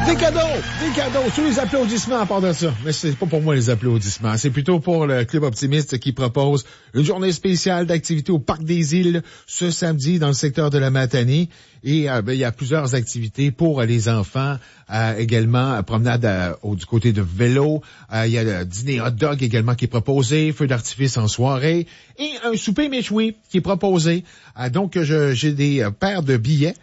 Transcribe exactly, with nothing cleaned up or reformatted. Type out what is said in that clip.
Des cadeaux! Des cadeaux! Tous les applaudissements à part de ça. Mais c'est pas pour moi les applaudissements. C'est plutôt pour le Club Optimiste qui propose une journée spéciale d'activité au Parc des Îles ce samedi dans le secteur de la Matanie. Et euh, ben, il y a plusieurs activités pour euh, les enfants. Euh, également, euh, promenade euh, au, du côté de vélo. Euh, il y a le dîner hot dog également qui est proposé. Feu d'artifice en soirée. Et un souper méchoui qui est proposé. Euh, donc, je, j'ai des euh, paires de billets